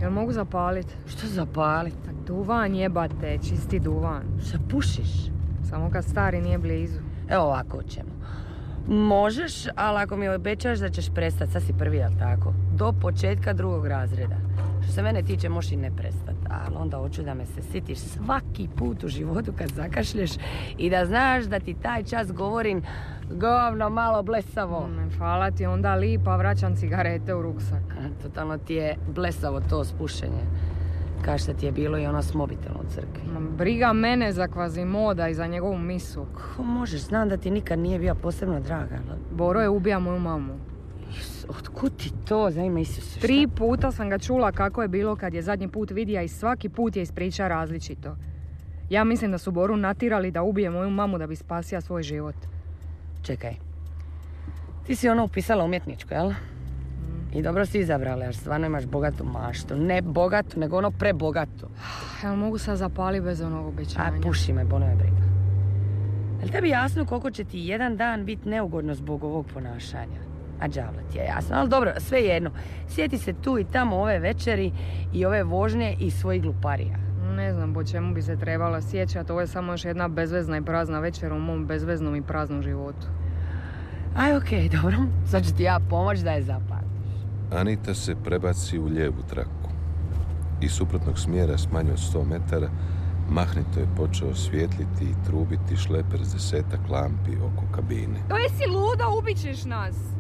Jel mogu zapalit? Što zapalit? Duvan jebate, čisti duvan. Šta pušiš? Samo kad stari nije blizu. Evo ovako ćemo. Možeš, ali ako mi obećaš da ćeš prestati, sad si prvi, jel tako? Do početka 2. razreda. Što se mene tiče, možeš i ne prestati, ali onda hoću da me se sitiš svaki put u životu kad zakašlješ i da znaš da ti taj čas govorim govno malo blesavo. Hvala ti, onda lipa, vraćam cigarete u ruksak. Totalno ti je blesavo to spušenje. Kao što ti je bilo i ono s mobitelom u crkvi. Briga mene za Kvazimoda i za njegovu misu. Ko možeš, znam da ti nikad nije bila posebno draga. Boro je ubija moju mamu. Otkud ti to, za ime Isusa? 3 puta sam ga čula kako je bilo kad je zadnji put vidija i svaki put je ispriča različito. Ja mislim da su Boru natirali da ubije moju mamu da bi spasio svoj život. Čekaj, ti si ono upisala umjetničko, jel? I dobro si izabrala, jer stvarno imaš bogatu maštu. Ne bogatu, nego ono prebogatu. Jel mogu sad zapali bez onog obećanja? A puši me, bolo me briga. Jel tebi jasno koliko će ti jedan dan biti neugodno zbog ovog ponašanja? A đavla ti je jasno, ali dobro, sve jedno. Sjeti se tu i tamo ove večeri i ove vožnje i svojih gluparija. Ne znam po čemu bi se trebala sjećati, ovo je samo još jedna bezvezna i prazna večer u mom bezveznom i praznom životu. Aj, okej, dobro, sad ću ti ja pomoći da je zapamtiš. Anita se prebaci u lijevu traku. Iz suprotnog smjera s manje od 100 metara mahnito je počeo svijetliti i trubiti šleper s 10 lampi oko kabine. To jesi luda, ubićeš nas!